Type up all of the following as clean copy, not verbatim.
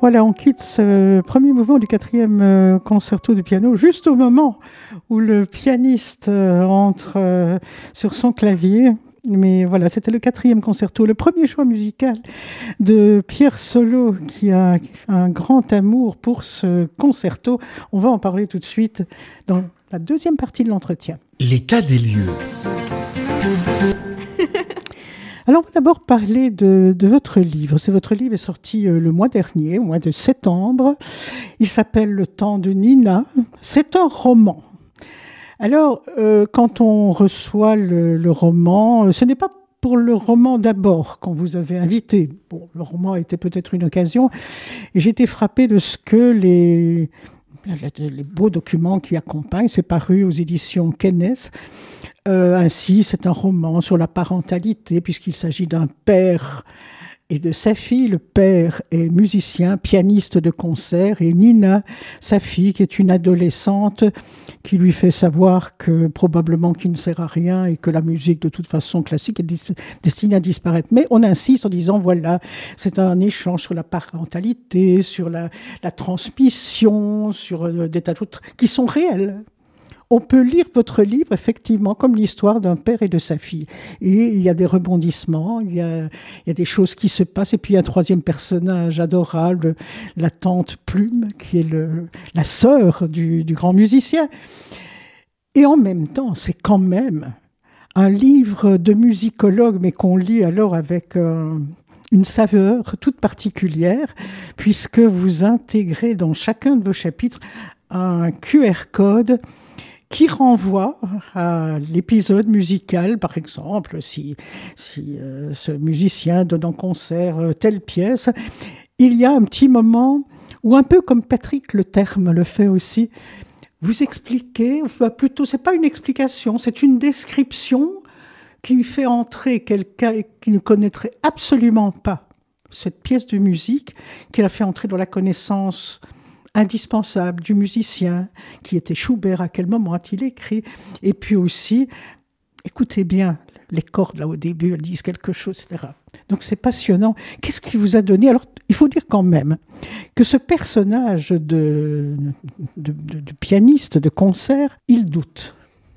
Voilà, on quitte ce premier mouvement du quatrième concerto de piano, juste au moment où le pianiste entre sur son clavier. Mais voilà, c'était le quatrième concerto, le premier choix musical de Pierre Solo, qui a un grand amour pour ce concerto. On va en parler tout de suite dans la deuxième partie de l'entretien. L'état des lieux. Alors, on va d'abord parler de votre livre. Votre livre est sorti le mois dernier, au mois de septembre. Il s'appelle Le temps de Nina. C'est un roman. Alors, quand on reçoit le roman, ce n'est pas pour le roman d'abord qu'on vous avait invité. Bon, le roman était peut-être une occasion. Et j'ai été frappée de ce que les beaux documents qui accompagnent, c'est paru aux éditions Kennes. Ainsi, c'est un roman sur la parentalité, puisqu'il s'agit d'un père et de sa fille. Le père est musicien, pianiste de concert, et Nina, sa fille, qui est une adolescente, qui lui fait savoir que probablement qu'il ne sert à rien et que la musique, de toute façon classique, est destinée à disparaître. Mais on insiste en disant, voilà, c'est un échange sur la parentalité, sur la transmission, sur des tas de choses qui sont réels. On peut lire votre livre, effectivement, comme l'histoire d'un père et de sa fille. Et il y a des rebondissements, il y a des choses qui se passent. Et puis, il y a un troisième personnage adorable, la tante Plume, qui est la sœur du grand musicien. Et en même temps, c'est quand même un livre de musicologue, mais qu'on lit alors avec une saveur toute particulière, puisque vous intégrez dans chacun de vos chapitres un QR code qui renvoie à l'épisode musical, par exemple, si ce musicien donne en concert telle pièce. Il y a un petit moment où, un peu comme Patrick Leterme le fait aussi, vous expliquez, plutôt, c'est pas une explication, c'est une description qui fait entrer quelqu'un qui ne connaîtrait absolument pas cette pièce de musique, qui la fait entrer dans la connaissance indispensable du musicien, qui était Schubert, à quel moment a-t-il écrit, et puis aussi, écoutez bien, les cordes là au début, elles disent quelque chose, etc. Donc c'est passionnant. Qu'est-ce qui vous a donné? Alors, il faut dire quand même que ce personnage de pianiste de concert, il doute.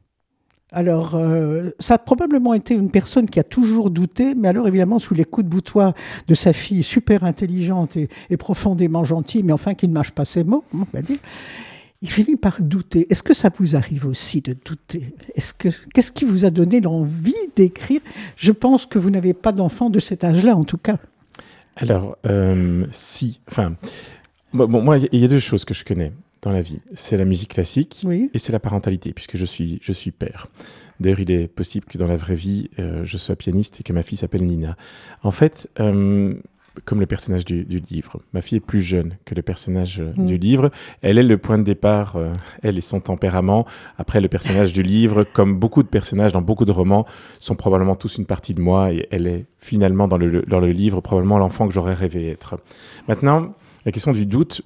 Alors, ça a probablement été une personne qui a toujours douté, mais alors évidemment sous les coups de boutoir de sa fille super intelligente et profondément gentille, mais enfin qui ne mâche pas ses mots, on va dire, il finit par douter. Est-ce que ça vous arrive aussi de douter? Qu'est-ce qui vous a donné l'envie d'écrire? Je pense que vous n'avez pas d'enfant de cet âge-là, en tout cas. Alors, si. Enfin, bon, moi, il y a deux choses que je connais dans la vie. C'est la musique classique, oui, et c'est la parentalité, puisque je suis père. D'ailleurs, il est possible que dans la vraie vie, je sois pianiste et que ma fille s'appelle Nina. En fait, comme le personnage du livre, ma fille est plus jeune que le personnage du livre. Elle est le point de départ, elle et son tempérament. Après, le personnage du livre, comme beaucoup de personnages dans beaucoup de romans, sont probablement tous une partie de moi, et elle est finalement dans le livre probablement l'enfant que j'aurais rêvé être. Maintenant, la question du doute,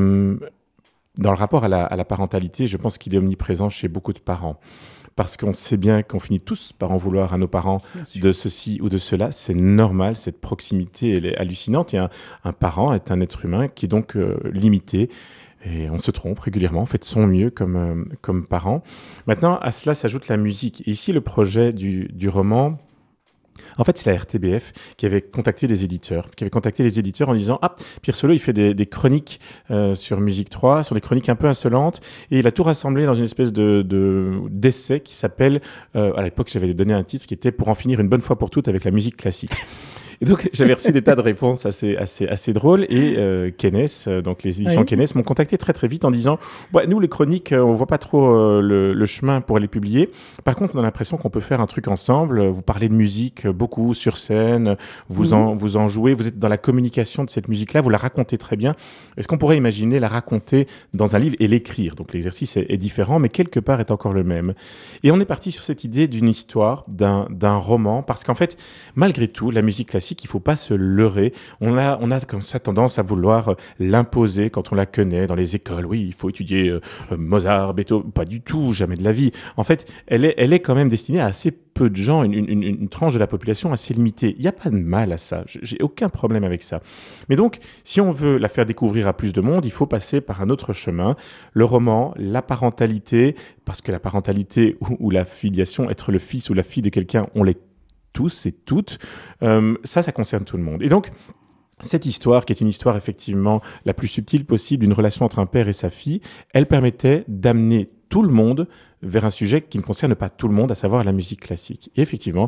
dans le rapport à la parentalité, je pense qu'il est omniprésent chez beaucoup de parents. Parce qu'on sait bien qu'on finit tous par en vouloir à nos parents de ceci ou de cela. C'est normal, cette proximité, elle est hallucinante. Et un parent est un être humain qui est donc limité. Et on se trompe régulièrement, on fait de son mieux comme parent. Maintenant, à cela s'ajoute la musique. Et ici, le projet du roman... En fait, c'est la RTBF qui avait contacté les éditeurs en disant « Ah, Pierre Solo, il fait des chroniques sur Musique 3, sur des chroniques un peu insolentes, et il a tout rassemblé dans une espèce d'essai qui s'appelle, à l'époque, j'avais donné un titre qui était « Pour en finir une bonne fois pour toutes avec la musique classique ». Et donc, j'avais reçu des tas de réponses assez drôles. Et Kennes, donc les éditions Kennes, m'ont contacté très très vite en disant nous, les chroniques, on voit pas trop le chemin pour les publier. Par contre, on a l'impression qu'on peut faire un truc ensemble. Vous parlez de musique beaucoup sur scène, vous en jouez, vous êtes dans la communication de cette musique-là, vous la racontez très bien. Est-ce qu'on pourrait imaginer la raconter dans un livre et l'écrire? Donc l'exercice est différent, mais quelque part est encore le même. Et on est parti sur cette idée d'une histoire, d'un roman, parce qu'en fait, malgré tout, la musique classique, classique, il faut pas se leurrer. On a comme ça tendance à vouloir l'imposer quand on la connaît dans les écoles. Oui, il faut étudier Mozart, Beethoven. Pas du tout, jamais de la vie. En fait, elle est quand même destinée à assez peu de gens, une tranche de la population assez limitée. Il n'y a pas de mal à ça. J'ai aucun problème avec ça. Mais donc, si on veut la faire découvrir à plus de monde, il faut passer par un autre chemin. Le roman, la parentalité, parce que la parentalité ou la filiation, être le fils ou la fille de quelqu'un, on l'est tous et toutes. Ça concerne tout le monde. Et donc, cette histoire, qui est une histoire effectivement la plus subtile possible d'une relation entre un père et sa fille, elle permettait d'amener tout le monde vers un sujet qui ne concerne pas tout le monde, à savoir la musique classique. Et effectivement,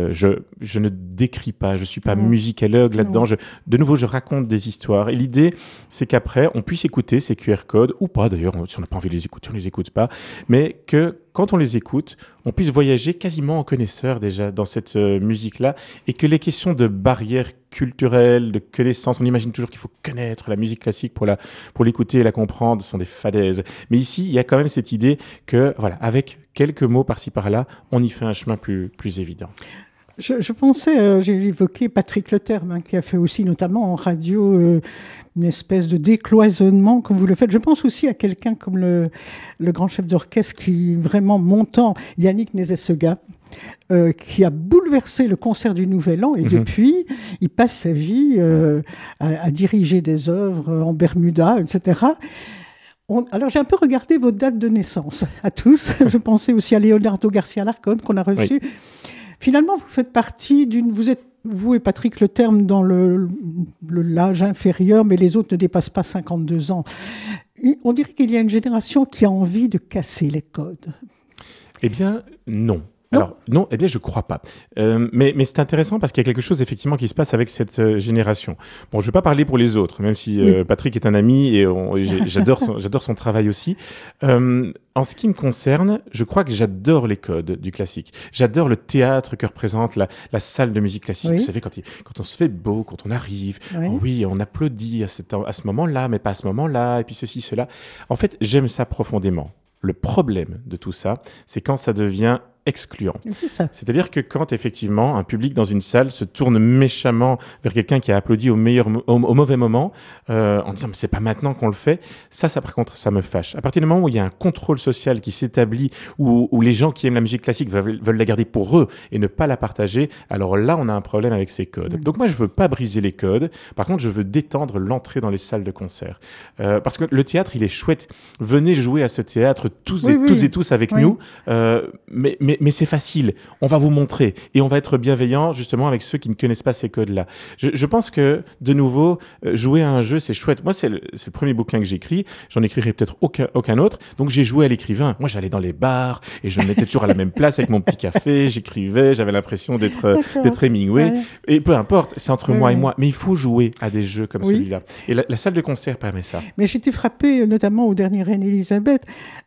je ne décris pas, je suis pas musicologue là-dedans. De nouveau, je raconte des histoires. Et l'idée, c'est qu'après, on puisse écouter ces QR codes, ou pas d'ailleurs, si on n'a pas envie de les écouter, on les écoute pas, mais que quand on les écoute, on puisse voyager quasiment en connaisseur déjà dans cette musique-là, et que les questions de barrières culturelles, de connaissances, on imagine toujours qu'il faut connaître la musique classique pour l'écouter et la comprendre, ce sont des fadaises. Mais ici, il y a quand même cette idée que, voilà, avec quelques mots par-ci par-là, on y fait un chemin plus évident. Je pensais, j'ai évoqué Patrick Leterme, qui a fait aussi notamment en radio une espèce de décloisonnement, comme vous le faites. Je pense aussi à quelqu'un comme le grand chef d'orchestre qui, vraiment montant, Yannick Nézet-Séguin, qui a bouleversé le concert du Nouvel An, et depuis, il passe sa vie à diriger des œuvres en Bermuda, etc. Alors, j'ai un peu regardé vos dates de naissance à tous. Je pensais aussi à Leonardo Garcia Larcón, qu'on a reçu. Oui. Finalement, vous faites partie vous êtes, vous et Patrick Leterme, dans l'âge inférieur, mais les autres ne dépassent pas 52 ans. On dirait qu'il y a une génération qui a envie de casser les codes. Eh bien, non. Alors, non, eh bien, je crois pas. Mais c'est intéressant parce qu'il y a quelque chose, effectivement, qui se passe avec cette génération. Bon, je vais pas parler pour les autres, même si Patrick est un ami et j'adore son travail aussi. En ce qui me concerne, je crois que j'adore les codes du classique. J'adore le théâtre que représente la salle de musique classique. Oui. Vous savez, quand on se fait beau, quand on arrive, oui, on applaudit à ce moment-là, mais pas à ce moment-là, et puis ceci, cela. En fait, j'aime ça profondément. Le problème de tout ça, c'est quand ça devient excluant. C'est ça. C'est-à-dire que quand effectivement un public dans une salle se tourne méchamment vers quelqu'un qui a applaudi au mauvais moment, en disant mais c'est pas maintenant qu'on le fait, ça par contre ça me fâche. À partir du moment où il y a un contrôle social qui s'établit, où les gens qui aiment la musique classique veulent la garder pour eux et ne pas la partager, alors là on a un problème avec ces codes. Donc moi je veux pas briser les codes, par contre je veux détendre l'entrée dans les salles de concert. Parce que le théâtre il est chouette, venez jouer à ce théâtre toutes et tous avec nous, mais c'est facile, on va vous montrer et on va être bienveillant justement avec ceux qui ne connaissent pas ces codes-là. Je pense que, de nouveau, jouer à un jeu, c'est chouette. Moi, c'est le premier bouquin que j'écris, j'en écrirai peut-être aucun autre, donc j'ai joué à l'écrivain. Moi, j'allais dans les bars et je me mettais toujours à la même place avec mon petit café, j'écrivais, j'avais l'impression d'être Hemingway, et peu importe, c'est entre moi et moi, mais il faut jouer à des jeux comme celui-là. Et la salle de concert permet ça. Mais j'étais frappée, notamment au dernier Reine Elisabeth,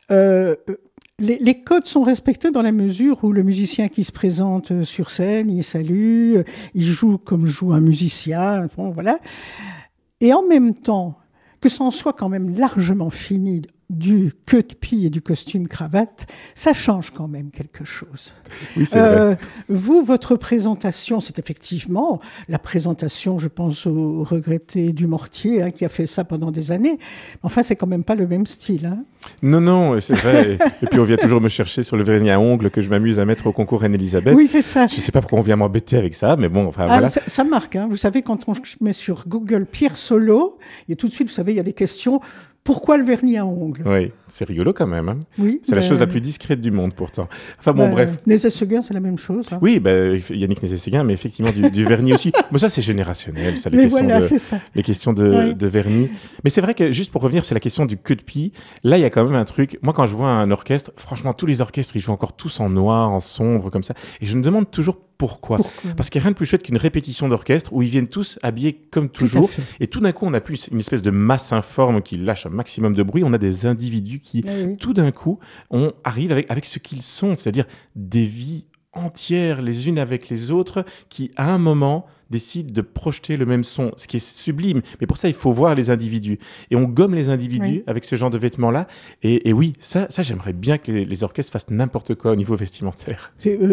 les codes sont respectés dans la mesure où le musicien qui se présente sur scène, il salue, il joue comme joue un musicien, bon, voilà. Et en même temps, que ça en soit quand même largement fini du queue de pie et du costume cravate, ça change quand même quelque chose. Oui, c'est vrai. Vous, votre présentation, c'est effectivement la présentation, je pense au regretté Dumortier, qui a fait ça pendant des années. Enfin, c'est quand même pas le même style. Non, c'est vrai. Et puis on vient toujours me chercher sur le vernis à ongles que je m'amuse à mettre au concours Reine Elisabeth. Oui, c'est ça. Je sais pas pourquoi on vient m'embêter avec ça, mais bon, enfin voilà. Ça marque, Vous savez, quand on met sur Google Pierre Solo, et tout de suite, vous savez, il y a des questions. Pourquoi le vernis à ongles ? Oui, c'est rigolo quand même. Oui, c'est la chose la plus discrète du monde pourtant. Enfin bon, bref. Nézet-Séguin, c'est la même chose. Oui, Yannick Nézet-Séguin, mais effectivement du vernis aussi. Mais ça, c'est générationnel, ça, les questions de vernis. Mais c'est vrai que, juste pour revenir, c'est la question du queue de pie. Là, il y a quand même un truc. Moi, quand je vois un orchestre, franchement, tous les orchestres, ils jouent encore tous en noir, en sombre, comme ça. Et je me demande toujours pourquoi. Parce qu'il n'y a rien de plus chouette qu'une répétition d'orchestre où ils viennent tous habillés comme toujours. Et tout d'un coup, on n'a plus une espèce de masse informe qui lâche un maximum de bruit. On a des individus qui, tout d'un coup, on arrive avec ce qu'ils sont, c'est-à-dire des vies entières les unes avec les autres qui, à un moment, décident de projeter le même son, ce qui est sublime. Mais pour ça, il faut voir les individus. Et on gomme les individus avec ce genre de vêtements-là. Et oui, ça j'aimerais bien que les orchestres fassent n'importe quoi au niveau vestimentaire.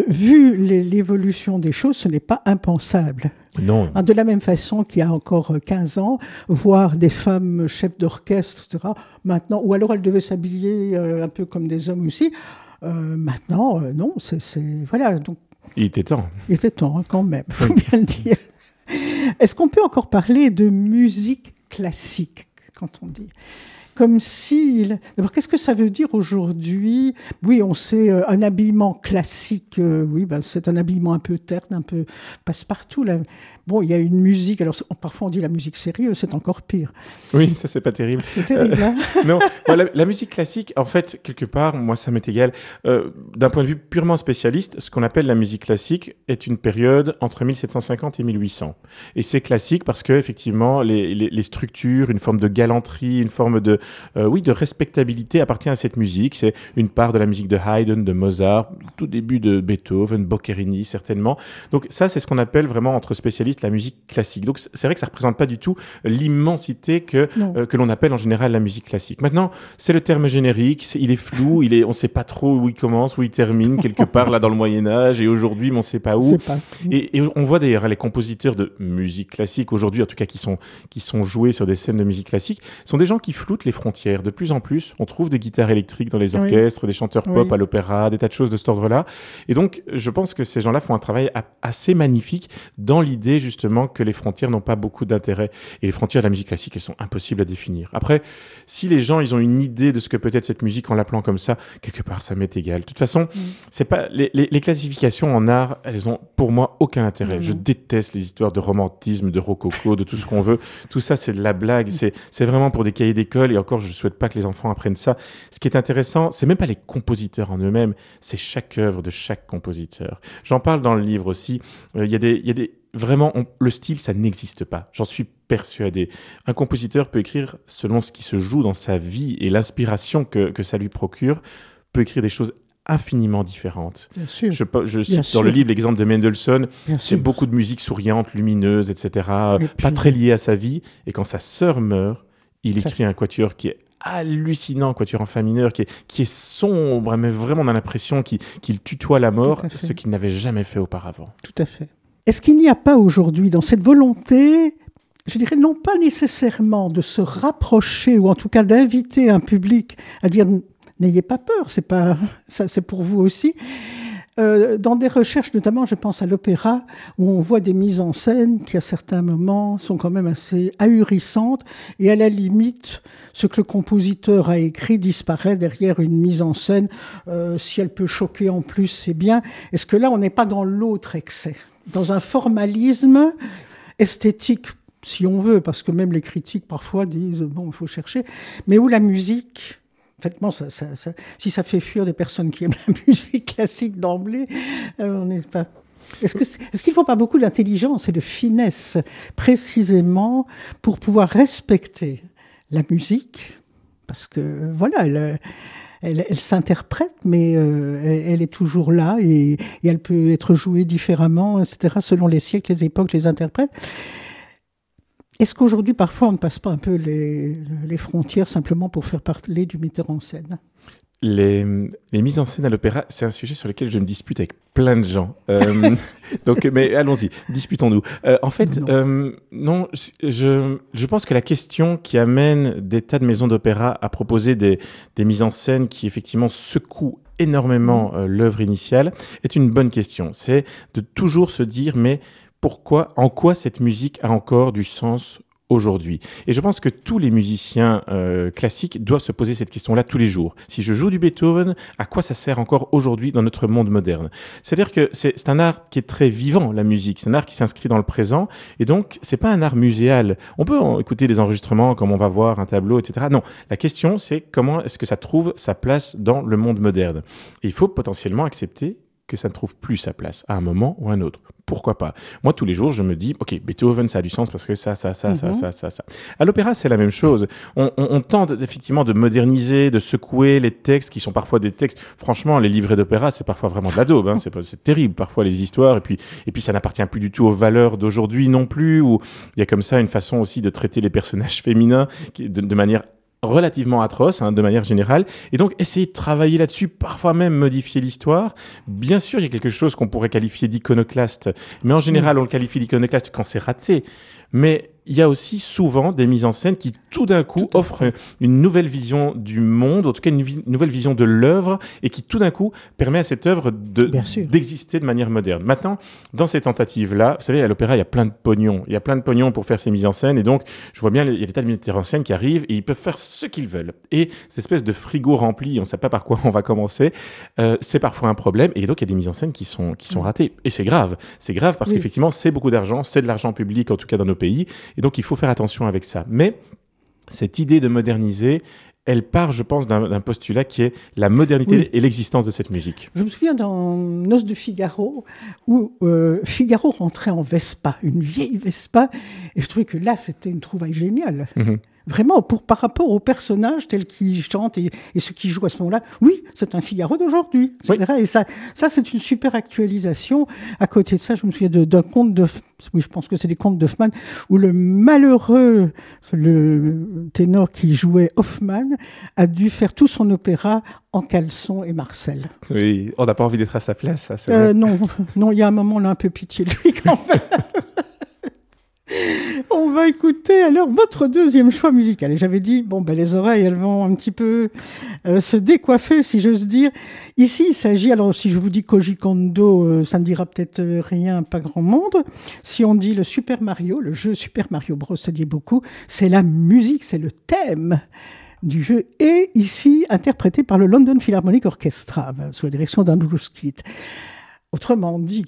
Vu l'évolution des choses, ce n'est pas impensable. Non. De la même façon qu'il y a encore 15 ans, voir des femmes chefs d'orchestre, etc., maintenant, ou alors elles devaient s'habiller un peu comme des hommes aussi. Maintenant, non, voilà. Donc, il était temps. Il était temps, quand même, il faut bien le dire. Est-ce qu'on peut encore parler de musique classique, quand on dit ? Comme si... D'abord, qu'est-ce que ça veut dire aujourd'hui ? Oui, on sait, un habillement classique, c'est un habillement un peu terne, un peu passe-partout. Là. Bon, il y a une musique, alors parfois on dit la musique sérieuse, c'est encore pire. Oui, ça c'est pas terrible. C'est terrible, hein. Non, la musique classique, en fait, quelque part, moi ça m'est égal. D'un point de vue purement spécialiste, ce qu'on appelle la musique classique est une période entre 1750 et 1800. Et c'est classique parce que effectivement, les structures, une forme de galanterie, une forme de respectabilité appartient à cette musique. C'est une part de la musique de Haydn, de Mozart, tout début de Beethoven, Boccherini certainement. Donc ça, c'est ce qu'on appelle vraiment entre spécialistes la musique classique. Donc c'est vrai que ça représente pas du tout l'immensité que l'on appelle en général la musique classique. Maintenant, c'est le terme générique, il est flou, on sait pas trop où il commence, où il termine, quelque part là dans le Moyen-Âge et aujourd'hui, mais on sait pas où. Et on voit d'ailleurs les compositeurs de musique classique aujourd'hui, en tout cas qui sont joués sur des scènes de musique classique, sont des gens qui floutent les frontières. De plus en plus, on trouve des guitares électriques dans les orchestres, des chanteurs pop à l'opéra, des tas de choses de cet ordre-là. Et donc, je pense que ces gens-là font un travail assez magnifique dans l'idée justement que les frontières n'ont pas beaucoup d'intérêt. Et les frontières de la musique classique, elles sont impossibles à définir. Après, si les gens, ils ont une idée de ce que peut être cette musique en l'appelant comme ça, quelque part, ça m'est égal. De toute façon, c'est pas les classifications en art, elles ont pour moi aucun intérêt. Je déteste les histoires de romantisme, de rococo, de tout ce qu'on veut. Tout ça, c'est de la blague. C'est vraiment pour des cahiers d'école. Et encore, je souhaite pas que les enfants apprennent ça. Ce qui est intéressant, c'est même pas les compositeurs en eux-mêmes, c'est chaque œuvre de chaque compositeur. J'en parle dans le livre aussi. Il y a des vraiment, le style, ça n'existe pas. J'en suis persuadé. Un compositeur peut écrire selon ce qui se joue dans sa vie et l'inspiration que ça lui procure, peut écrire des choses infiniment différentes. Bien sûr. Je cite dans le livre l'exemple de Mendelssohn. C'est beaucoup de musique souriante, lumineuse, etc. Pas très liée à sa vie. Et quand sa sœur meurt, il écrit un quatuor qui est hallucinant, quatuor en fa mineur, qui est sombre, mais vraiment on a l'impression qu'il tutoie la mort, ce qu'il n'avait jamais fait auparavant. Tout à fait. Est-ce qu'il n'y a pas aujourd'hui, dans cette volonté, je dirais non pas nécessairement de se rapprocher, ou en tout cas d'inviter un public à dire « n'ayez pas peur, c'est pour vous aussi », dans des recherches, notamment je pense à l'opéra, où on voit des mises en scène qui à certains moments sont quand même assez ahurissantes, et à la limite, ce que le compositeur a écrit disparaît derrière une mise en scène. Si elle peut choquer en plus, c'est bien. Est-ce que là, on n'est pas dans l'autre excès ? Dans un formalisme esthétique, si on veut, parce que même les critiques parfois disent bon, il faut chercher, mais où la musique, effectivement, si ça fait fuir des personnes qui aiment la musique classique d'emblée, on n'est pas. Est-ce qu'il ne faut pas beaucoup d'intelligence et de finesse, précisément, pour pouvoir respecter la musique ? Parce que voilà, elle s'interprète, mais elle est toujours là et elle peut être jouée différemment, etc., selon les siècles, les époques, les interprètes. Est-ce qu'aujourd'hui, parfois, on ne passe pas un peu les frontières simplement pour faire parler du metteur en scène ? Les mises en scène à l'opéra, c'est un sujet sur lequel je me dispute avec plein de gens. Donc, mais allons-y, disputons-nous. En fait, non, je pense que la question qui amène des tas de maisons d'opéra à proposer des mises en scène qui effectivement secouent énormément l'œuvre initiale est une bonne question. C'est de toujours se dire, mais pourquoi, en quoi cette musique a encore du sens aujourd'hui. Et je pense que tous les musiciens classiques doivent se poser cette question-là tous les jours. Si je joue du Beethoven, à quoi ça sert encore aujourd'hui dans notre monde moderne ? C'est-à-dire que c'est un art qui est très vivant, la musique. C'est un art qui s'inscrit dans le présent. Et donc, c'est pas un art muséal. On peut écouter des enregistrements comme on va voir un tableau, etc. Non, la question, c'est comment est-ce que ça trouve sa place dans le monde moderne ? Et il faut potentiellement accepter que ça ne trouve plus sa place à un moment ou à un autre. Pourquoi pas? Moi, tous les jours, je me dis, OK, Beethoven, ça a du sens parce que ça. À l'opéra, c'est la même chose. On tente effectivement de moderniser, de secouer les textes qui sont parfois des textes. Franchement, les livrets d'opéra, c'est parfois vraiment de la daube. Hein. C'est terrible, parfois, les histoires. Et puis, ça n'appartient plus du tout aux valeurs d'aujourd'hui non plus. Où il y a comme ça une façon aussi de traiter les personnages féminins de manière relativement atroce, de manière générale, et donc essayer de travailler là-dessus, parfois même modifier l'histoire. Bien sûr, il y a quelque chose qu'on pourrait qualifier d'iconoclaste, mais en général, on le qualifie d'iconoclaste quand c'est raté. Mais il y a aussi souvent des mises en scène qui, tout d'un coup, offrent une nouvelle vision du monde, en tout cas une nouvelle vision de l'œuvre, et qui, tout d'un coup, permet à cette œuvre d'exister de manière moderne. Maintenant, dans ces tentatives-là, vous savez, à l'opéra, il y a plein de pognon. Il y a plein de pognon pour faire ces mises en scène, et donc, je vois bien, il y a des tas de metteurs en scène qui arrivent, et ils peuvent faire ce qu'ils veulent. Et cette espèce de frigo rempli, on ne sait pas par quoi on va commencer, c'est parfois un problème, et donc, il y a des mises en scène qui sont ratées. Et c'est grave. C'est grave parce qu'effectivement, c'est beaucoup d'argent, c'est de l'argent public, en tout cas dans nos pays, et donc, il faut faire attention avec ça. Mais cette idée de moderniser, elle part, je pense, d'un postulat qui est la modernité et l'existence de cette musique. Je me souviens dans Noces de Figaro, où Figaro rentrait en Vespa, une vieille Vespa, et je trouvais que là, c'était une trouvaille géniale. Mm-hmm. Vraiment, par rapport aux personnages tels qu'ils chantent et ceux qui jouent à ce moment-là, oui, c'est un Figaro d'aujourd'hui, etc. Oui. Et ça, c'est une super actualisation. À côté de ça, je me souviens d'un conte je pense que c'est des contes d'Hoffmann, où le ténor qui jouait Hoffmann a dû faire tout son opéra en caleçon et Marcel. Oui, on n'a pas envie d'être à sa place, ça, c'est vrai. Non, il y a un moment, on a un peu pitié de lui quand même. On va écouter alors votre deuxième choix musical. Et j'avais dit, les oreilles, elles vont un petit peu se décoiffer, si j'ose dire. Ici, il s'agit, alors si je vous dis Koji Kondo, ça ne dira peut-être rien, pas grand monde. Si on dit le Super Mario, le jeu Super Mario Bros, ça dit beaucoup. C'est la musique, c'est le thème du jeu. Et ici, interprété par le London Philharmonic Orchestra, sous la direction d'Andrew Skeet. Autrement dit,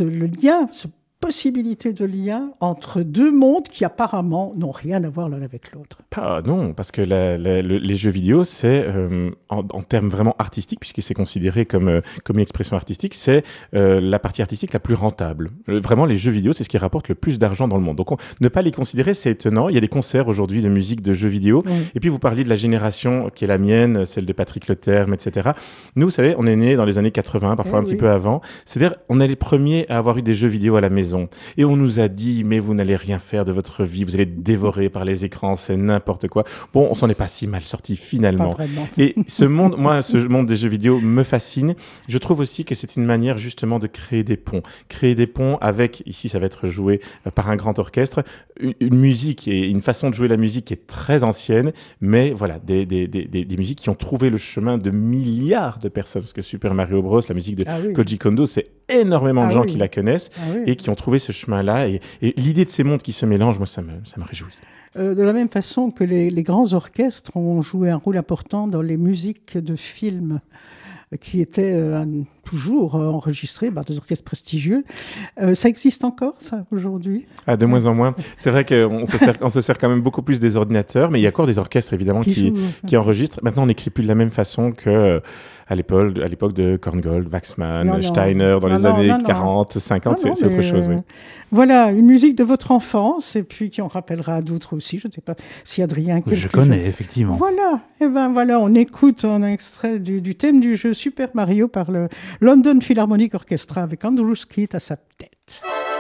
possibilité de lien entre deux mondes qui apparemment n'ont rien à voir l'un avec l'autre. Ah non, parce que les jeux vidéo, c'est en termes vraiment artistiques, puisque c'est considéré comme une expression artistique, c'est la partie artistique la plus rentable. Vraiment, les jeux vidéo, c'est ce qui rapporte le plus d'argent dans le monde. Donc, ne pas les considérer, c'est étonnant. Il y a des concerts aujourd'hui de musique de jeux vidéo. Oui. Et puis, vous parliez de la génération qui est la mienne, celle de Patrick Leterme, etc. Nous, vous savez, on est nés dans les années 80, parfois un petit peu avant. C'est-à-dire, on est les premiers à avoir eu des jeux vidéo à la maison. Et on nous a dit, mais vous n'allez rien faire de votre vie, vous allez être dévoré par les écrans, c'est n'importe quoi. Bon, on s'en est pas si mal sorti finalement. Et ce monde des jeux vidéo me fascine. Je trouve aussi que c'est une manière justement de créer des ponts avec, ici ça va être joué par un grand orchestre, une musique et une façon de jouer la musique qui est très ancienne, mais voilà, des musiques qui ont trouvé le chemin de milliards de personnes, parce que Super Mario Bros, la musique de Koji Kondo, c'est énormément de gens qui la connaissent et qui ont trouvé ce chemin-là. Et l'idée de ces mondes qui se mélangent, moi, ça me réjouit. De la même façon que les grands orchestres ont joué un rôle important dans les musiques de films qui étaient toujours enregistrées par des orchestres prestigieux. Ça existe encore, ça, aujourd'hui? De moins en moins. C'est vrai qu'on se sert quand même beaucoup plus des ordinateurs, mais il y a encore des orchestres, évidemment, qui enregistrent. Maintenant, on n'écrit plus de la même façon à l'époque de Korngold, Waxman, Steiner, dans les années 40, 50, c'est autre chose. Oui. Voilà, une musique de votre enfance, et puis qui en rappellera d'autres aussi. Je ne sais pas si Adrien... Je connais, effectivement. Voilà, et voilà, on écoute un extrait du thème du jeu Super Mario par le London Philharmonic Orchestra avec Andrew Skeet à sa tête.